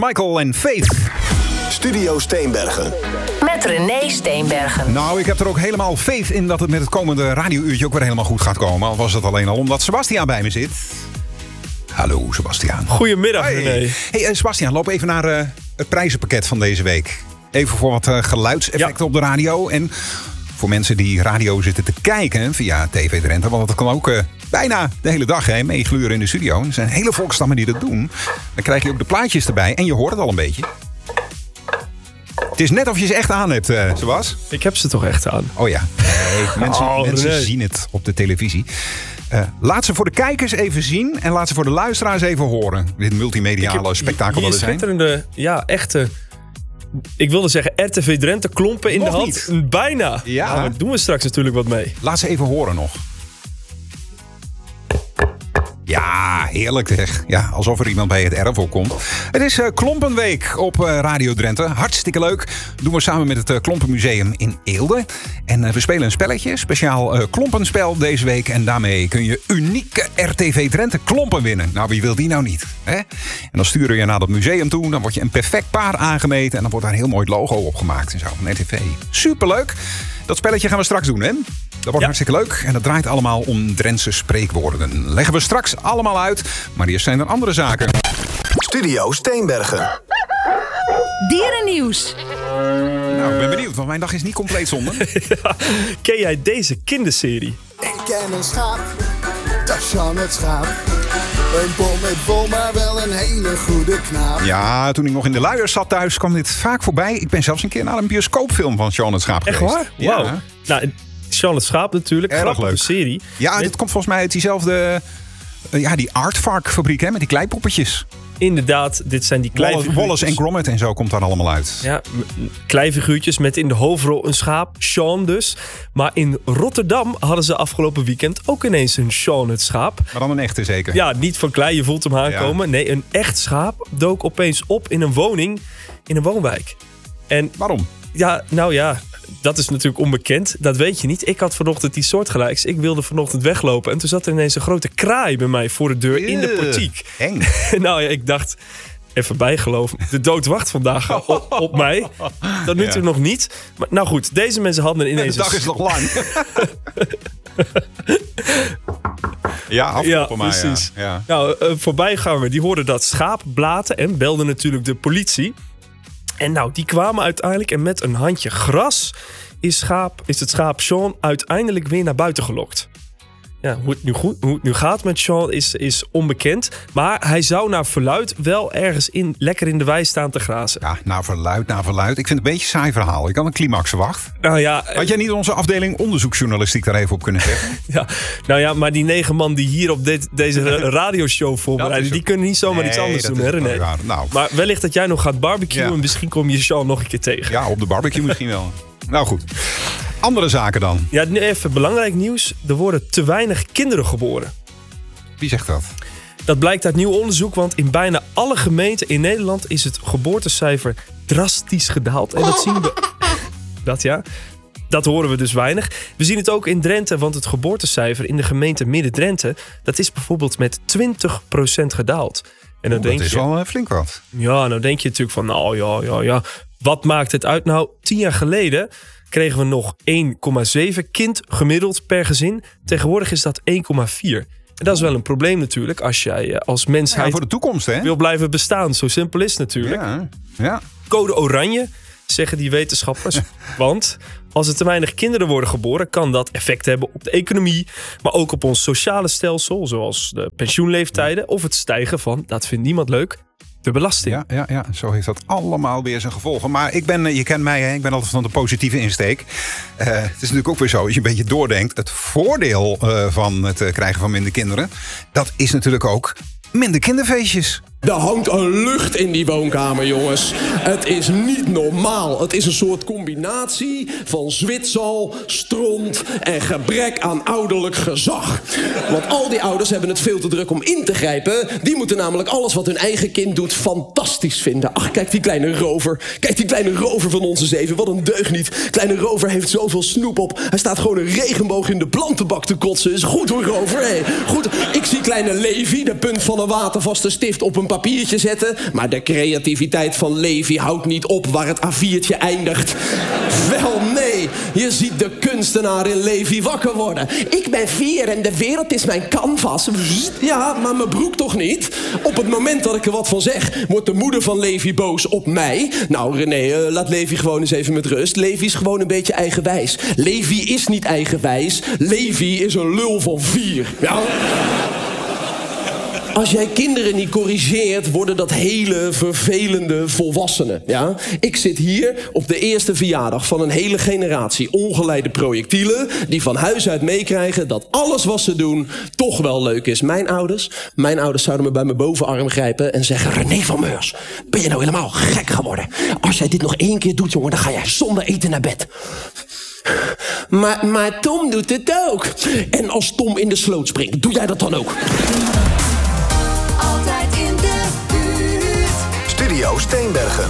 Michael en Faith. Studio Steenbergen. Met René Steenbergen. Nou, ik heb er ook helemaal faith in dat het met het komende radiouurtje ook weer helemaal goed gaat komen. Al was het alleen al omdat Sebastiaan bij me zit. Hallo, Sebastiaan. Goedemiddag, Hey. René. Hey, Sebastiaan, loop even naar het prijzenpakket van deze week. Even voor wat geluidseffecten op de radio. En voor mensen die radio zitten te kijken via TV Drenthe. Want dat kan ook bijna de hele dag meegluren in de studio. Er zijn hele volkstammen die dat doen. Dan krijg je ook de plaatjes erbij. En je hoort het al een beetje. Het is net of je ze echt aan hebt, Sebas. Ik heb ze toch echt aan. Oh ja, nee, mensen nee. zien het op de televisie. Laat ze voor de kijkers even zien en laat ze voor de luisteraars even horen. Dit multimediale spektakel dat er zijn. Schitterende, ja, echte... Ik wilde zeggen RTV Drenthe klompen in Nog de hand. niet. Bijna. Ja. Nou, daar doen we straks natuurlijk wat mee. Laat ze even horen nog. Ja, heerlijk zeg. Ja, alsof er iemand bij het erf komt. Het is Klompenweek op Radio Drenthe. Hartstikke leuk. Doen we samen met het Klompenmuseum in Eelde. En we spelen een spelletje. Speciaal Klompenspel deze week. En daarmee kun je unieke RTV Drenthe klompen winnen. Nou, wie wil die nou niet? Hè? En dan sturen je naar dat museum toe. Dan word je een perfect paar aangemeten. En dan wordt daar een heel mooi logo opgemaakt. En zo van RTV. Superleuk. Dat spelletje gaan we straks doen, hè? Dat wordt hartstikke leuk en dat draait allemaal om Drentse spreekwoorden. Leggen we straks allemaal uit, maar eerst zijn er andere zaken. Studio Steenbergen. Dierennieuws. Nou, ik ben benieuwd, want mijn dag is niet compleet zonder. Ken jij deze kinderserie? Ik ken een schaap, dat is Jan het schaap. Een bom met vol, maar wel een hele goede knaap. Ja, toen ik nog in de luiers zat thuis kwam dit vaak voorbij. Ik ben zelfs een keer naar een bioscoopfilm van Sean het Schaap Echt geweest. waar? Wauw. Ja. Nou, Sean het Schaap natuurlijk. Erg Grappige leuk. serie. Ja, dit komt volgens mij uit diezelfde... die Aardvark-fabriek, hè, met die kleipoppetjes. Inderdaad, dit zijn die kleine Wallace en Gromit en zo komt daar allemaal uit. Ja, kleifiguurtjes met in de hoofdrol een schaap, Sean dus. Maar in Rotterdam hadden ze afgelopen weekend ook ineens een Sean het schaap. Maar dan een echte zeker. Ja, niet van klei, je voelt hem aankomen. Ja. Nee, een echt schaap dook opeens op in een woning in een woonwijk. En Waarom? ja, nou ja, dat is natuurlijk onbekend. Dat weet je niet. Ik had vanochtend die soortgelijks. Ik wilde vanochtend weglopen. En toen zat er ineens een grote kraai bij mij voor de deur in de portiek. Eng. Nou ja, ik dacht, even bijgeloof. De dood wacht vandaag op mij. Dat nu toe nog niet. Maar nou goed, deze mensen hadden ineens... De dag is nog lang. Ja, afgelopen maar. precies. Ja. Nou, voorbijganger, die hoorden dat schaap blaten en belden natuurlijk de politie. En nou, die kwamen uiteindelijk en met een handje gras is het schaap Sean uiteindelijk weer naar buiten gelokt. Ja, hoe het nu gaat met Sean is onbekend. Maar hij zou naar verluidt wel ergens lekker in de wei staan te grazen. Ja, naar verluid. Ik vind het een beetje een saai verhaal. Ik had een climax verwacht. Nou ja, Had jij niet onze afdeling onderzoeksjournalistiek daar even op kunnen zetten? ja, nou ja, maar die 9 man die hier op deze radioshow voorbereiden, die kunnen niet zomaar iets anders doen, hè René? Nou, Maar wellicht dat jij nog gaat barbecuen Ja. en misschien kom je Sean nog een keer tegen. ja, op de barbecue misschien wel. Nou goed. Andere zaken dan. Ja, nu even belangrijk nieuws. Er worden te weinig kinderen geboren. Wie zegt dat? Dat blijkt uit nieuw onderzoek, want in bijna alle gemeenten in Nederland is het geboortecijfer drastisch gedaald. En dat zien we... Dat horen we dus weinig. We zien het ook in Drenthe, want het geboortecijfer in de gemeente Midden-Drenthe, dat is bijvoorbeeld met 20% gedaald. En dan denk dat is je, wel flink wat. ja, nou denk je natuurlijk van, nou ja. Wat maakt het uit? Nou, 10 jaar geleden kregen we nog 1,7 kind gemiddeld per gezin. Tegenwoordig is dat 1,4. En dat is wel een probleem natuurlijk als jij als Ja, mensheid voor de toekomst, hè? wil blijven bestaan. Zo simpel is het natuurlijk. Ja. Code oranje, zeggen die wetenschappers. Want als er te weinig kinderen worden geboren, kan dat effect hebben op de economie, maar ook op ons sociale stelsel, zoals de pensioenleeftijden of het stijgen van, dat vindt niemand leuk, de belasting. Ja, zo heeft dat allemaal weer zijn gevolgen. Maar je kent mij, hè? Ik ben altijd van de positieve insteek. Het is natuurlijk ook weer zo, als je een beetje doordenkt, het voordeel van het krijgen van minder kinderen, dat is natuurlijk ook minder kinderfeestjes. Er hangt een lucht in die woonkamer, jongens. Het is niet normaal. Het is een soort combinatie van zwitsal, stront en gebrek aan ouderlijk gezag. Want al die ouders hebben het veel te druk om in te grijpen. Die moeten namelijk alles wat hun eigen kind doet fantastisch vinden. Ach, kijk die kleine rover. Kijk die kleine rover van onze 7. Wat een deugniet. Kleine rover heeft zoveel snoep op. Hij staat gewoon een regenboog in de plantenbak te kotsen. Is goed hoor, rover. Hey, goed. Ik zie kleine Levi, de punt van een watervaste stift op een papiertje zetten. Maar de creativiteit van Levi houdt niet op waar het A4'tje eindigt. Wel nee, je ziet de kunstenaar in Levi wakker worden. Ik ben 4 en de wereld is mijn canvas. Ja, maar mijn broek toch niet? Op het moment dat ik er wat van zeg, wordt de moeder van Levi boos op mij. Nou René, laat Levi gewoon eens even met rust. Levi is gewoon een beetje eigenwijs. Levi is niet eigenwijs. Levi is een lul van 4. Ja? Als jij kinderen niet corrigeert, worden dat hele vervelende volwassenen. Ja? Ik zit hier op de eerste verjaardag van een hele generatie ongeleide projectielen die van huis uit meekrijgen dat alles wat ze doen toch wel leuk is. Mijn ouders zouden me bij mijn bovenarm grijpen en zeggen: René van Meurs, ben je nou helemaal gek geworden? Als jij dit nog 1 keer doet, jongen, dan ga jij zonder eten naar bed. Maar Tom doet het ook. En als Tom in de sloot springt, doe jij dat dan ook? Altijd in de buurt. Studio Steenbergen.